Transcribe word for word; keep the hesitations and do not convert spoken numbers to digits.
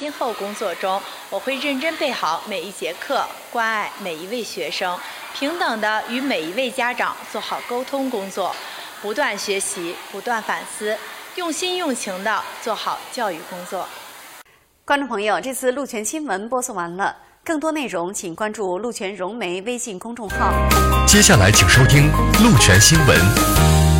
今后工作中，我会认真备好每一节课，关爱每一位学生，平等地与每一位家长做好沟通工作，不断学习，不断反思，用心用情地做好教育工作。 观众朋友，这次鹿泉新闻播送完了，更多内容请关注鹿泉融媒微信公众号。 接下来请收听鹿泉新闻。